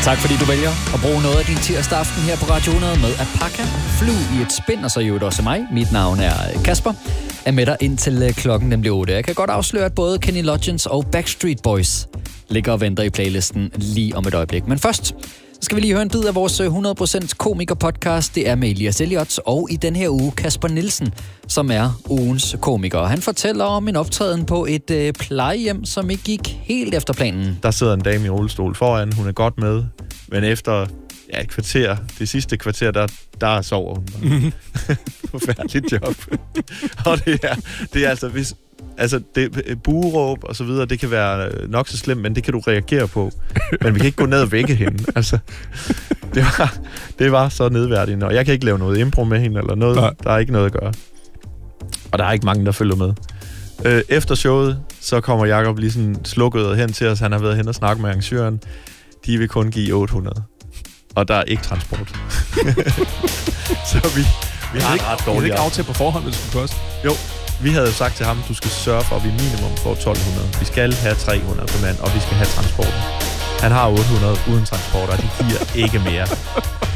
Tak fordi du vælger at bruge noget af din tirsdag aften her på Radio 100 med Alpaca, Flu i et spind, og så jo også mig. Mit navn er Kasper. Er med dig indtil klokken nemlig 8. Jeg kan godt afsløre, at både Kenny Loggins og Backstreet Boys ligger og venter i playlisten lige om et øjeblik. Men først så skal vi lige høre en bid af vores 100% komiker-podcast. Det er med Elias Elliot, og i den her uge Kasper Nielsen, som er ugens komiker. Han fortæller om en optræden på et plejehjem, som ikke gik helt efter planen. Der sidder en dame i rullestol foran, hun er godt med, men efter et kvarter, det sidste kvarter, der sover hun. Forfærdeligt job. Og det er altså, hvis... Altså, bueråb og så videre, det kan være nok så slemt, men det kan du reagere på. Men vi kan ikke gå ned og vække hende. Altså, det var så nedværdigende, og jeg kan ikke lave noget impro med hende eller noget. Nej. Der er ikke noget at gøre. Og der er ikke mange, der følger med. Efter showet, så kommer Jacob lige sådan slukket hen til os. Han har været hen og snakke med arrangøren. De vil kun give 800. Og der er ikke transport. Så vi har en ret dårlig. Det er ikke aftalt på forhånd, hvis det skulle koste. Jo. Vi havde sagt til ham, du skal sørge for, at vi minimum får 1200. Vi skal have 300 per mand, og vi skal have transporten. Han har 800 uden transport, og de giver ikke mere.